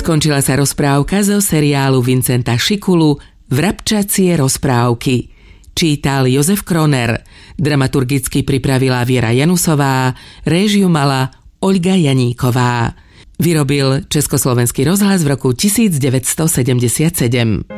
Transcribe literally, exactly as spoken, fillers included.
Skončila sa rozprávka zo seriálu Vincenta Šikulu Vrabčacie rozprávky. Čítal Jozef Kroner, dramaturgicky pripravila Viera Janusová, réžiu mala Oľga Janíková. Vyrobil Československý rozhlas v roku devätnásť sedemdesiatsedem.